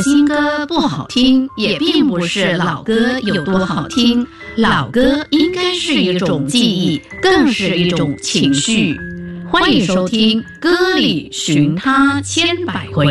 新歌不好听，也并不是老歌有多好听，老歌应该是一种记忆，更是一种情绪。欢迎收听《歌里寻他千百回》。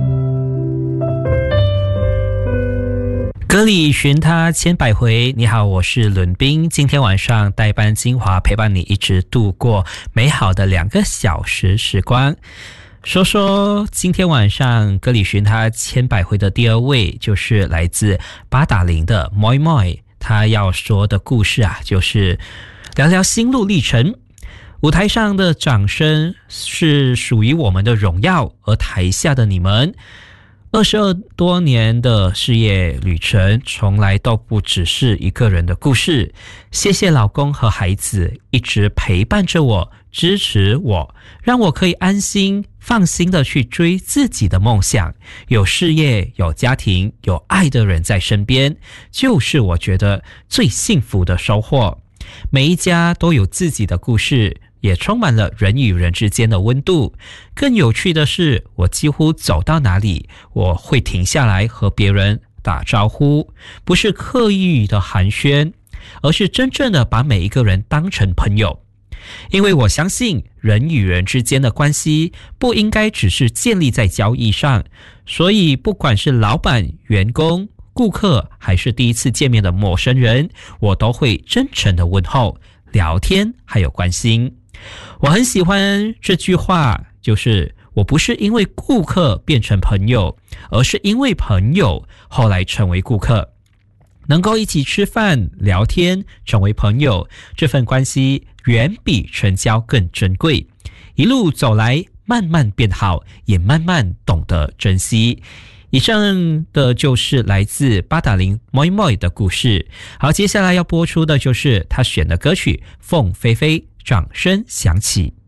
歌里寻他千百回，你好，我是伦彬。今天晚上代班精华陪伴你一直度过美好的2个小时时光。说说今天晚上歌里寻他千百回的第2位，就是来自八达岭的 Moi Moi。 他要说的故事啊，就是聊聊心路历程。舞台上的掌声是属于我们的荣耀，而台下的你们22多年的事业旅程，从来都不只是一个人的故事。谢谢老公和孩子一直陪伴着我，支持我，让我可以安心放心的去追自己的梦想。有事业，有家庭，有爱的人在身边，就是我觉得最幸福的收获。每一家都有自己的故事，也充满了人与人之间的温度。更有趣的是，我几乎走到哪里，我会停下来和别人打招呼，不是刻意的寒暄，而是真正的把每一个人当成朋友。因为我相信人与人之间的关系不应该只是建立在交易上，所以不管是老板、员工、顾客，还是第一次见面的陌生人，我都会真诚的问候、聊天还有关心。我很喜欢这句话，就是我不是因为顾客变成朋友，而是因为朋友后来成为顾客。能够一起吃饭聊天成为朋友，这份关系远比成交更珍贵。一路走来，慢慢变好，也慢慢懂得珍惜。以上的就是来自八达岭 Moi Moi 的故事。好，接下来要播出的就是他选的歌曲《凤飞飞》，掌声响起。